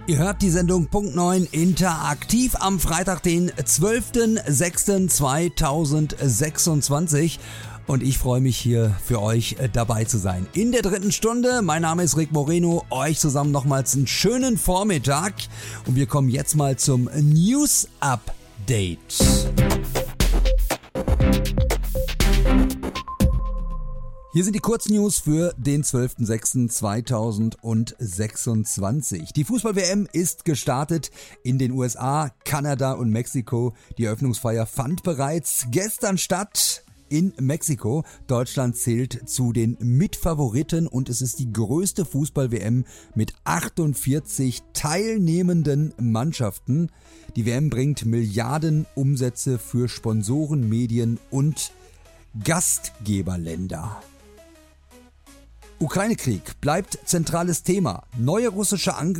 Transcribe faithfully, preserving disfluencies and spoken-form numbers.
Ihr hört die Sendung Punkt neun interaktiv am Freitag, den zwölften sechsten zweitausendsechsundzwanzig. Und ich freue mich hier für euch dabei zu sein. In der dritten Stunde, mein Name ist Rick Moreno, euch zusammen nochmals einen schönen Vormittag. Und wir kommen jetzt mal zum News Update. Hier sind die Kurznews für den zwölften sechsten zweitausendsechsundzwanzig. Die Fußball-W M ist gestartet in den U S A, Kanada und Mexiko. Die Eröffnungsfeier fand bereits gestern statt in Mexiko. Deutschland zählt zu den Mitfavoriten und es ist die größte Fußball-W M mit achtundvierzig teilnehmenden Mannschaften. Die W M bringt Milliarden Umsätze für Sponsoren, Medien und Gastgeberländer. Ukraine-Krieg bleibt zentrales Thema. Neue russische Angriffe